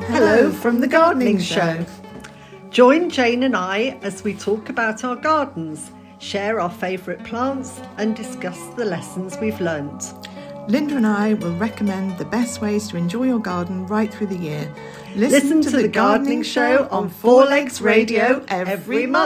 Hello from the Gardening Show. Join Jane and I as we talk about our gardens, share our favourite plants and discuss the lessons we've learnt. Linda and I will recommend the best ways to enjoy your garden right through the year. Listen to the Gardening Show on Four Legs Radio every month.